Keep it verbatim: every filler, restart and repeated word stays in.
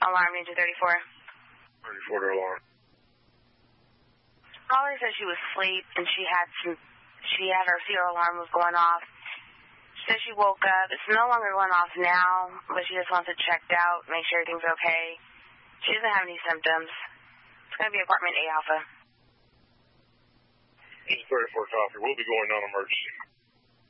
Alarm ninja thirty-four. thirty-four to alarm. Caller said she was asleep and she had some, she had her fear alarm was going off. She said she woke up. It's no longer going off now, but she just wants it checked out, make sure everything's okay. She doesn't have any symptoms. It's going to be apartment A Alpha. This is thirty-four copy. We'll be going on emergency.